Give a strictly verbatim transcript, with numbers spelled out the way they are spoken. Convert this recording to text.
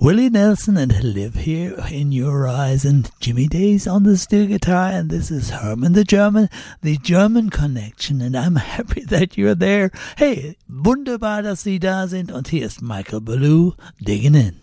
Willie Nelson and Live Here in Your Eyes, and Jimmy Days on the steel guitar, and this is Herman the German, the German Connection, and I'm happy that you're there. Hey, wunderbar, dass Sie da sind, und hier ist Michael Ballou, digging in.